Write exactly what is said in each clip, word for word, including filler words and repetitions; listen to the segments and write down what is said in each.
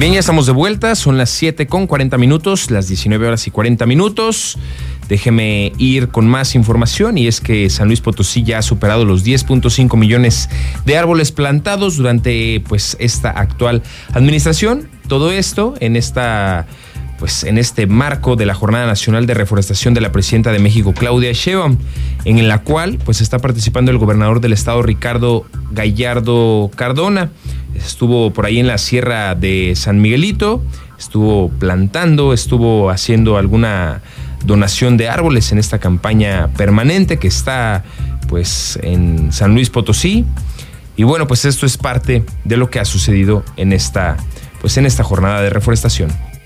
Bien, ya estamos de vuelta, son las siete con cuarenta minutos, las diecinueve horas y cuarenta minutos. Déjeme ir con más información, y es que San Luis Potosí ya ha superado los diez punto cinco millones de árboles plantados durante pues esta actual administración. Todo esto en esta pues en este marco de la Jornada Nacional de Reforestación de la Presidenta de México, Claudia Sheinbaum, en la cual pues está participando el gobernador del estado, Ricardo Gallardo Cardona. Estuvo por ahí en la Sierra de San Miguelito, estuvo plantando, estuvo haciendo alguna donación de árboles en esta campaña permanente que está pues en San Luis Potosí. Y bueno, pues esto es parte de lo que ha sucedido en esta pues en esta jornada de reforestación.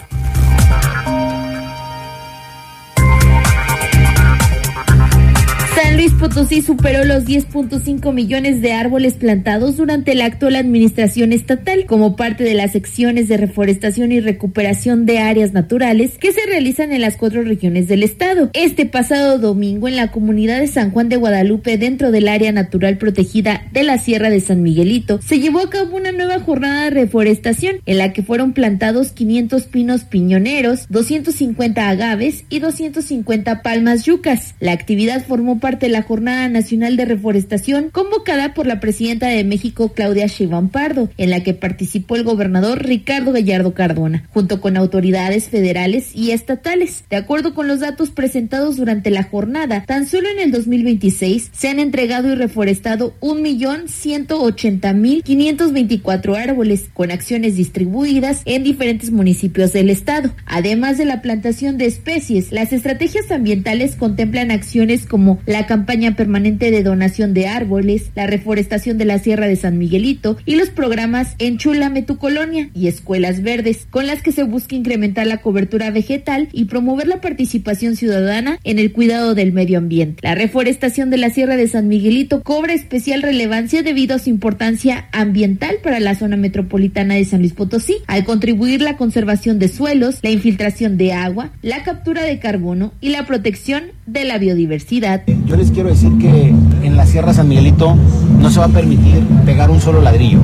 San Luis Potosí superó los diez punto cinco millones de árboles plantados durante la actual administración estatal, como parte de las secciones de reforestación y recuperación de áreas naturales que se realizan en las cuatro regiones del estado. Este pasado domingo, en la comunidad de San Juan de Guadalupe, dentro del área natural protegida de la Sierra de San Miguelito, se llevó a cabo una nueva jornada de reforestación en la que fueron plantados quinientos pinos piñoneros, doscientos cincuenta agaves y doscientos cincuenta palmas yucas. La actividad formó parte de la Jornada Nacional de Reforestación convocada por la Presidenta de México, Claudia Sheinbaum Pardo, en la que participó el gobernador Ricardo Gallardo Cardona, junto con autoridades federales y estatales. De acuerdo con los datos presentados durante la jornada, tan solo en el dos mil veintiséis se han entregado y reforestado un millón ciento ochenta mil quinientos veinticuatro árboles, con acciones distribuidas en diferentes municipios del estado. Además de la plantación de especies, las estrategias ambientales contemplan acciones como la campaña permanente de donación de árboles, la reforestación de la Sierra de San Miguelito y los programas Enchúlame tu colonia y Escuelas Verdes, con las que se busca incrementar la cobertura vegetal y promover la participación ciudadana en el cuidado del medio ambiente. La reforestación de la Sierra de San Miguelito cobra especial relevancia debido a su importancia ambiental para la zona metropolitana de San Luis Potosí, al contribuir la conservación de suelos, la infiltración de agua, la captura de carbono y la protección de la biodiversidad. Yo les quiero decir que en la Sierra San Miguelito no se va a permitir pegar un solo ladrillo.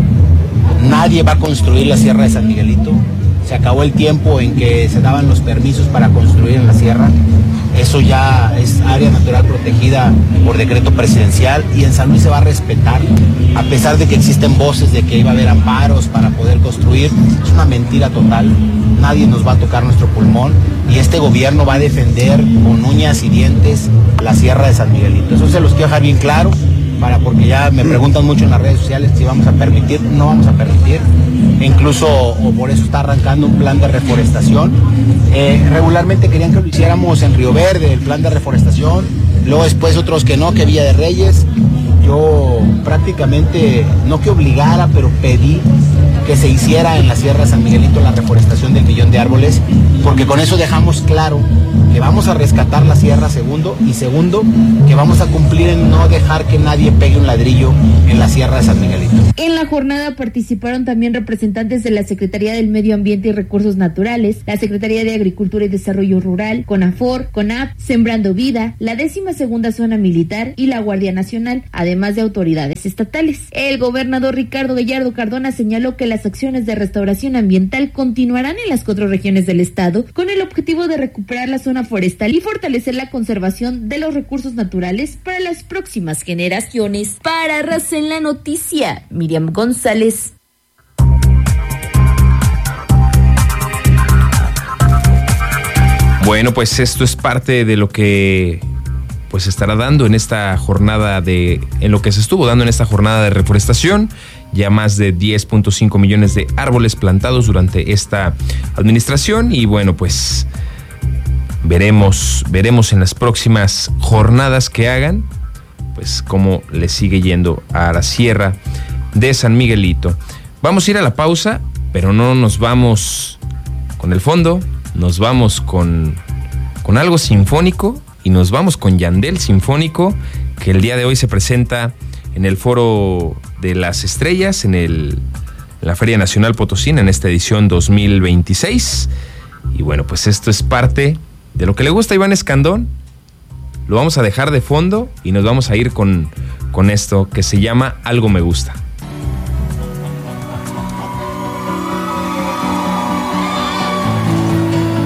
Nadie va a construir la Sierra de San Miguelito. Se acabó el tiempo en que se daban los permisos para construir en la sierra. Eso ya es área natural protegida por decreto presidencial, y en San Luis se va a respetar, a pesar de que existen voces de que iba a haber amparos para poder construir. Es una mentira total. Nadie nos va a tocar nuestro pulmón, y este gobierno va a defender con uñas y dientes la Sierra de San Miguelito. Eso se los quiero dejar bien claro, para porque ya me preguntan mucho en las redes sociales si vamos a permitir. No vamos a permitir. Incluso o por eso está arrancando un plan de reforestación. Eh, regularmente querían que lo hiciéramos en Río Verde, el plan de reforestación, luego después otros que no, que Villa de Reyes. Yo prácticamente, no que obligara, pero pedí que se hiciera en la Sierra de San Miguelito la reforestación del millón de árboles, porque con eso dejamos claro que vamos a rescatar la sierra, segundo, y segundo, que vamos a cumplir en no dejar que nadie pegue un ladrillo en la Sierra de San Miguelito. En la jornada participaron también representantes de la Secretaría del Medio Ambiente y Recursos Naturales, la Secretaría de Agricultura y Desarrollo Rural, CONAFOR, CONAP, Sembrando Vida, la décima segunda Zona Militar y la Guardia Nacional, además de autoridades estatales. El gobernador Ricardo Gallardo Cardona señaló que las acciones de restauración ambiental continuarán en las cuatro regiones del estado, con el objetivo de recuperar la zona forestal y fortalecer la conservación de los recursos naturales para las próximas generaciones. Para Raza en la Noticia, Miriam González. Bueno, pues esto es parte de lo que pues estará dando en esta jornada de, en lo que se estuvo dando en esta jornada de reforestación. Ya más de diez punto cinco millones de árboles plantados durante esta administración, y bueno, pues veremos, veremos en las próximas jornadas que hagan, pues cómo le sigue yendo a la Sierra de San Miguelito. Vamos a ir a la pausa, pero no nos vamos con el fondo, nos vamos con, con algo sinfónico, y nos vamos con Yandel Sinfónico, que el día de hoy se presenta en el Foro de las Estrellas, en, el, en la Feria Nacional Potosina, en esta edición dos mil veintiséis. Y bueno, pues esto es parte de lo que le gusta a Iván Escandón. Lo vamos a dejar de fondo y nos vamos a ir con, con esto que se llama Algo Me Gusta.